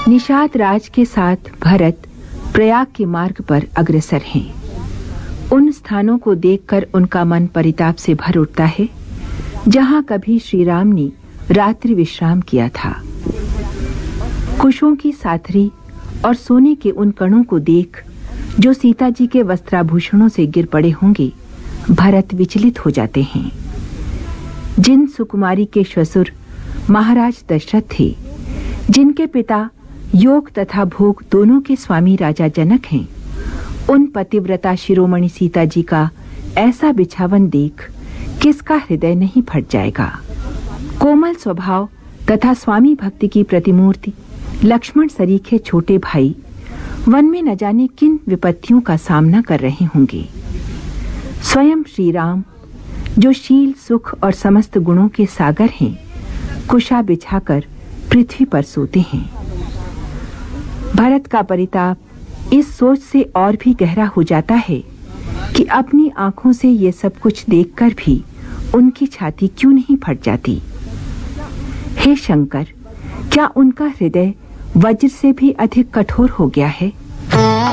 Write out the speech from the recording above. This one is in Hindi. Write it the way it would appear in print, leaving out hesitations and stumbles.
निषाद राज के साथ भरत प्रयाग के मार्ग पर अग्रसर हैं। उन स्थानों को देखकर उनका मन परिताप से भर उठता है जहां कभी श्री राम ने रात्रि विश्राम किया था। कुशों की साथरी और सोने के उन कणों को देख जो सीता जी के वस्त्राभूषणों से गिर पड़े होंगे, भरत विचलित हो जाते हैं। जिन सुकुमारी के श्वशुर महाराज दशरथ थे, जिनके पिता योग तथा भोग दोनों के स्वामी राजा जनक हैं, उन पतिव्रता शिरोमणि सीता जी का ऐसा बिछावन देख किसका हृदय नहीं फट जाएगा। कोमल स्वभाव तथा स्वामी भक्ति की प्रतिमूर्ति लक्ष्मण सरीखे छोटे भाई वन में न जाने किन विपत्तियों का सामना कर रहे होंगे। स्वयं श्री राम जो शील सुख और समस्त गुणों के सागर हैं, कुशा बिछाकर पृथ्वी पर सोते हैं। भरत का परिताप इस सोच से और भी गहरा हो जाता है कि अपनी आंखों से ये सब कुछ देखकर भी उनकी छाती क्यों नहीं फट जाती। हे शंकर, क्या उनका हृदय वज्र से भी अधिक कठोर हो गया है?